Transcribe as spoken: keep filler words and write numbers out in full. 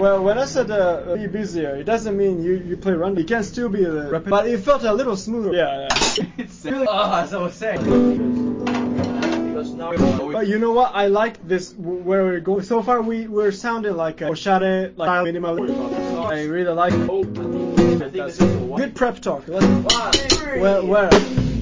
Well, when I said uh, be busier, it doesn't mean you, you play random. You can still be uh, rapid, but it felt a little smoother. Yeah, yeah. It's really, oh, as I was saying. Because now But you know what? I like this where we're going. So far, we we're sounding like a oshare, like style minimal. I really like it. I think this is Good prep talk. Let's, one, well, well.